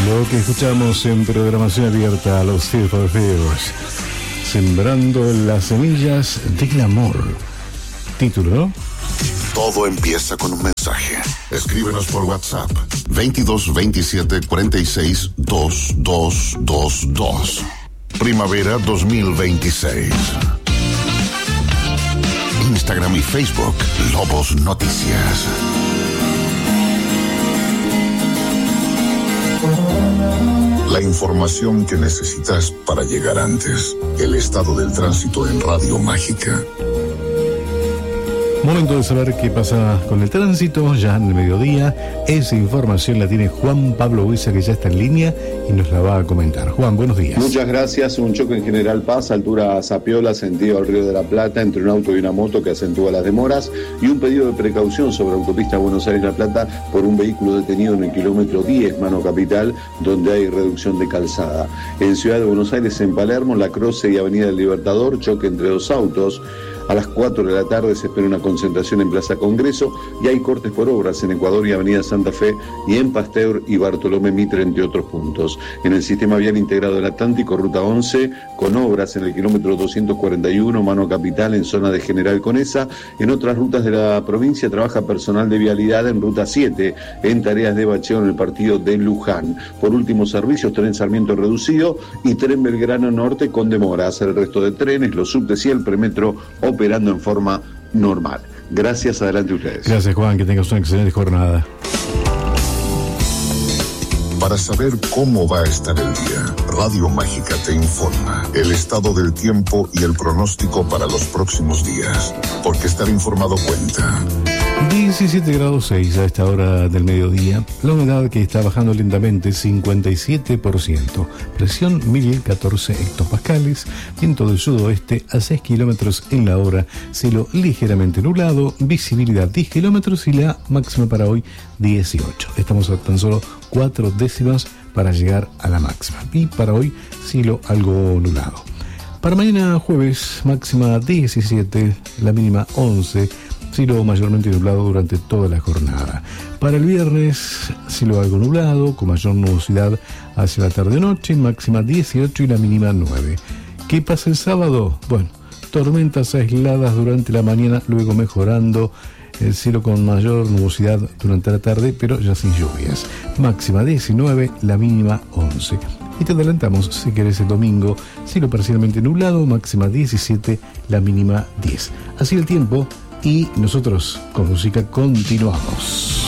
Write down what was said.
Lo que escuchamos en programación abierta a los Tears for Fears, sembrando las semillas del amor. Título: Todo empieza con un mensaje. Escríbenos por WhatsApp 22 27 46 2222. Primavera 2026. Instagram y Facebook Lobos Noticias. La información que necesitas para llegar antes. El estado del tránsito en Radio Mágica. Momento de saber qué pasa con el tránsito ya en el mediodía. Esa información la tiene Juan Pablo Huiza, que ya está en línea y nos la va a comentar. Juan, buenos días. Muchas gracias. Un choque en General Paz, altura Zapiola, sentido al Río de la Plata, entre un auto y una moto que acentúa las demoras, y un pedido de precaución sobre autopista Buenos Aires-La Plata por un vehículo detenido en el kilómetro 10, Mano Capital, donde hay reducción de calzada. En Ciudad de Buenos Aires, en Palermo, La Croce y Avenida del Libertador, choque entre dos autos. A las 4 de la tarde se espera una concentración en Plaza Congreso y hay cortes por obras en Ecuador y Avenida Santa Fe y en Pasteur y Bartolomé Mitre, entre otros puntos. En el Sistema Vial Integrado del Atlántico, Ruta 11, con obras en el kilómetro 241, Mano Capital, en zona de General Conesa. En otras rutas de la provincia trabaja personal de vialidad en Ruta 7, en tareas de bacheo en el partido de Luján. Por último, servicios, tren Sarmiento reducido y tren Belgrano Norte con demoras. El resto de trenes, los subtes y el premetro operando en forma normal. Gracias, adelante ustedes. Gracias, Juan, que tengas una excelente jornada. Para saber cómo va a estar el día, Radio Mágica te informa el estado del tiempo y el pronóstico para los próximos días, porque estar informado cuenta. 17 grados 6 a esta hora del mediodía, la humedad que está bajando lentamente, 57%, presión 1014 hectopascales, viento del sudoeste a 6 kilómetros en la hora, cielo ligeramente nublado, visibilidad 10 kilómetros y la máxima para hoy 18. Estamos a tan solo 4 décimas para llegar a la máxima y para hoy cielo algo nublado. Para mañana jueves, máxima 17, la mínima 11, cielo mayormente nublado durante toda la jornada. Para el viernes, cielo algo nublado, con mayor nubosidad hacia la tarde-noche, máxima 18 y la mínima 9. ¿Qué pasa el sábado? Bueno, tormentas aisladas durante la mañana, luego mejorando, el cielo con mayor nubosidad durante la tarde, pero ya sin lluvias. Máxima 19, la mínima 11. Y te adelantamos, si querés, el domingo, cielo parcialmente nublado, máxima 17, la mínima 10. Así el tiempo. Y nosotros con música continuamos.